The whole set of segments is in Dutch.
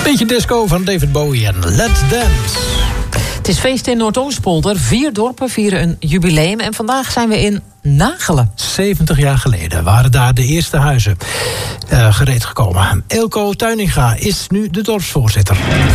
Beetje disco van David Bowie en Let's Dance. Het is feest in Noordoostpolder. 4 dorpen vieren een jubileum. En vandaag zijn we in Nagelen. 70 jaar geleden waren daar de eerste huizen gereed gekomen. Eelco Tuininga is nu de dorpsvoorzitter.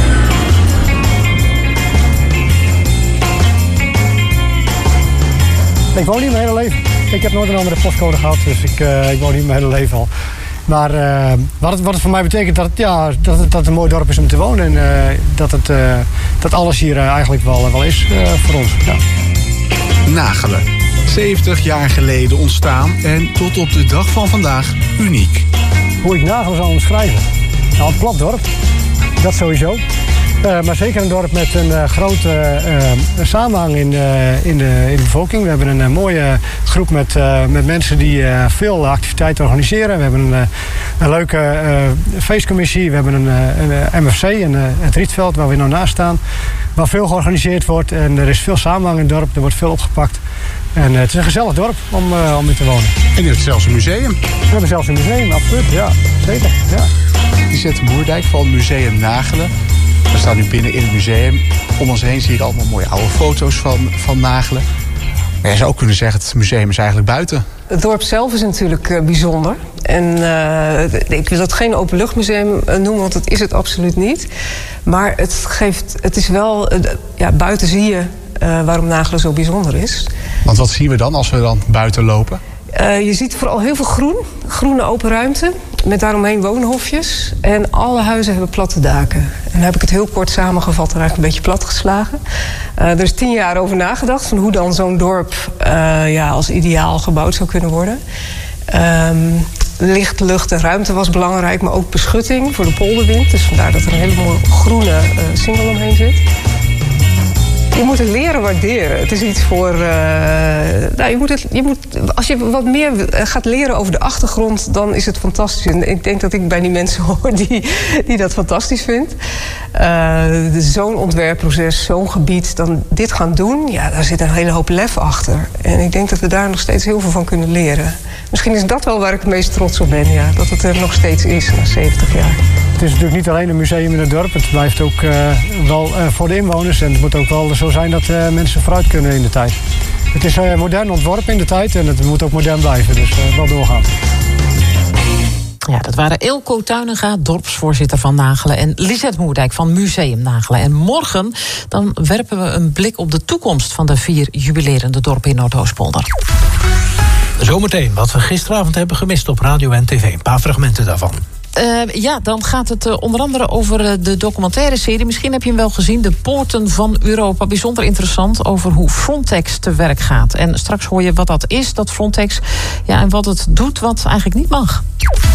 Ik woon hier mijn hele leven. Ik heb nooit een andere postcode gehad, dus ik woon hier mijn hele leven al. Maar wat het voor mij betekent dat het een mooi dorp is om te wonen. En dat alles hier eigenlijk wel is voor ons. Ja. Nagelen. 70 jaar geleden ontstaan en tot op de dag van vandaag uniek. Hoe ik Nagelen zou omschrijven? Nou, een plat dorp. Dat sowieso. Maar zeker een dorp met een grote samenhang in de bevolking. We hebben een mooie groep met mensen die veel activiteiten organiseren. We hebben een leuke feestcommissie. We hebben een MFC, het Rietveld, waar we nou naast staan. Waar veel georganiseerd wordt en er is veel samenhang in het dorp. Er wordt veel opgepakt. En het is een gezellig dorp om in te wonen. En je hebt zelfs een museum. We hebben zelfs een museum, absoluut. Ja, zeker. Ja. Lisette Moerdijk van Museum Nagelen. We staan nu binnen in het museum. Om ons heen zie ik allemaal mooie oude foto's van Nagelen. Maar je zou ook kunnen zeggen, het museum is eigenlijk buiten. Het dorp zelf is natuurlijk bijzonder. En ik wil het geen openluchtmuseum noemen, want dat is het absoluut niet. Maar het is wel, buiten zie je waarom Nagelen zo bijzonder is. Want wat zien we dan als we dan buiten lopen? Je ziet vooral heel veel groene open ruimte. Met daaromheen woonhofjes. En alle huizen hebben platte daken. En dan heb ik het heel kort samengevat en eigenlijk een beetje platgeslagen. Er is 10 jaar over nagedacht van hoe dan zo'n dorp als ideaal gebouwd zou kunnen worden. Licht, lucht en ruimte was belangrijk, maar ook beschutting voor de polderwind. Dus vandaar dat er een hele mooie groene singel omheen zit. Je moet het leren waarderen. Het is iets voor... als je wat meer gaat leren over de achtergrond, dan is het fantastisch. En ik denk dat ik bij die mensen hoor die dat fantastisch vindt. Zo'n ontwerpproces, zo'n gebied, dan dit gaan doen, daar zit een hele hoop lef achter. En ik denk dat we daar nog steeds heel veel van kunnen leren. Misschien is dat wel waar ik het meest trots op ben, dat het er nog steeds is na 70 jaar. Het is natuurlijk niet alleen een museum in het dorp. Het blijft ook wel voor de inwoners. En het moet ook wel zo zijn dat mensen vooruit kunnen in de tijd. Het is modern ontworpen in de tijd en het moet ook modern blijven. Dus wel doorgaan. Ja, dat waren Eelco Tuininga, dorpsvoorzitter van Nagelen, en Lisette Moerdijk van Museum Nagelen. En morgen dan werpen we een blik op de toekomst van de 4 jubilerende dorpen in Noordoostpolder. Zometeen wat we gisteravond hebben gemist op radio en tv. Een paar fragmenten daarvan. Dan gaat het onder andere over de documentaire serie. Misschien heb je hem wel gezien, De Poorten van Europa. Bijzonder interessant over hoe Frontex te werk gaat. En straks hoor je wat dat is, dat Frontex. Ja, en wat het doet wat eigenlijk niet mag.